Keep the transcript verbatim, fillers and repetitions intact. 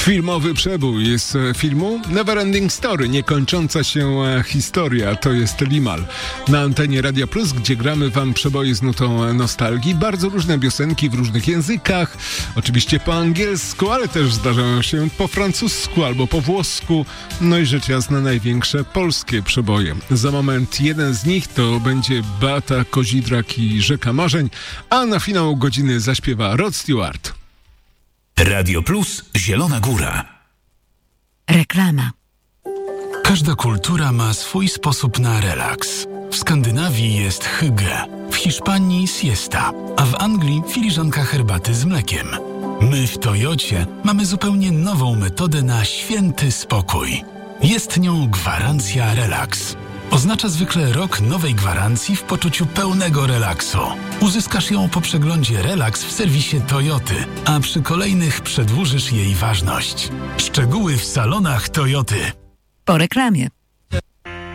Filmowy przebój z filmu Neverending Story, niekończąca się historia, to jest Limal. Na antenie Radia Plus, gdzie gramy wam przeboje z nutą nostalgii, bardzo różne piosenki w różnych językach, oczywiście po angielsku, ale też zdarzają się po francusku albo po włosku, no i rzecz jasna największe polskie przeboje. Za moment jeden z nich to będzie Beata Kozidrak i Rzeka Marzeń, a na finał godziny zaśpiewa Rod Stewart. Radio Plus Zielona Góra. Reklama. Każda kultura ma swój sposób na relaks. W Skandynawii jest hygge, w Hiszpanii siesta, a w Anglii filiżanka herbaty z mlekiem. My w Toyocie mamy zupełnie nową metodę na święty spokój. Jest nią gwarancja relaks. Oznacza zwykle rok nowej gwarancji w poczuciu pełnego relaksu. Uzyskasz ją po przeglądzie Relaks w serwisie Toyoty, a przy kolejnych przedłużysz jej ważność. Szczegóły w salonach Toyoty. Po reklamie.